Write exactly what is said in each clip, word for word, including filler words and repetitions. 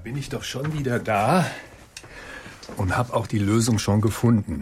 bin ich doch schon wieder da und habe auch die Lösung schon gefunden.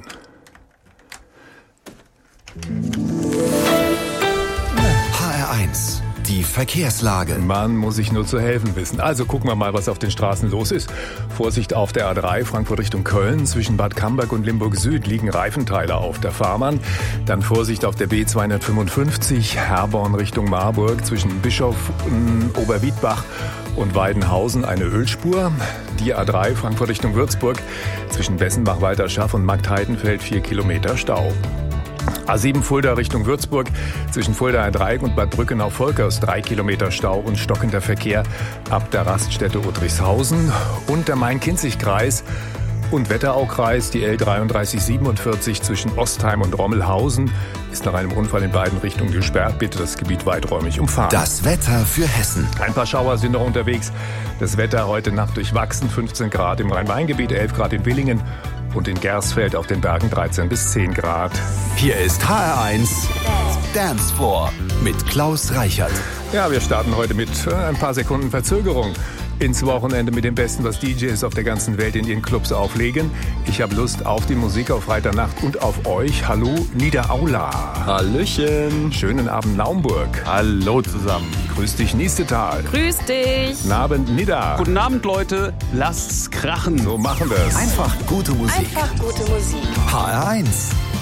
H R eins, die Verkehrslage. Mann, muss ich nur zu helfen wissen. Also gucken wir mal, was auf den Straßen los ist. Vorsicht auf der A drei, Frankfurt Richtung Köln. Zwischen Bad Camberg und Limburg Süd liegen Reifenteile auf der Fahrbahn. Dann Vorsicht auf der B zweihundertfünfundfünfzig, Herborn Richtung Marburg. Zwischen Bischof, Oberwiedbach und Weidenhausen eine Ölspur. Die A drei, Frankfurt Richtung Würzburg. Zwischen Bessenbach, Walterschaff und Marktheidenfeld vier Kilometer Stau. A sieben Fulda Richtung Würzburg, zwischen Fuldaer Dreieck und Bad Brückenau-Volkers drei Kilometer Stau und stockender Verkehr ab der Raststätte Udrichshausen und der Main-Kinzig-Kreis und Wetteraukreis, die L dreiunddreißig siebenundvierzig zwischen Ostheim und Rommelhausen ist nach einem Unfall in beiden Richtungen gesperrt. Bitte das Gebiet weiträumig umfahren. Das Wetter für Hessen. Ein paar Schauer sind noch unterwegs. Das Wetter heute Nacht durchwachsen, fünfzehn Grad im Rhein-Main-Gebiet, elf Grad in Willingen und in Gersfeld auf den Bergen dreizehn bis zehn Grad. Hier ist H R eins Dance Floor mit Klaus Reichert. Ja, wir starten heute mit ein paar Sekunden Verzögerung ins Wochenende mit dem Besten, was D Js auf der ganzen Welt in ihren Clubs auflegen. Ich habe Lust auf die Musik auf Freitagnacht und auf euch. Hallo Niederaula. Hallöchen. Schönen Abend Naumburg. Hallo zusammen. Grüß dich Niestetal. Grüß dich. Guten Abend Nidda. Guten Abend Leute, lasst's krachen. So machen wir's. Einfach gute Musik. Einfach gute Musik. H R eins.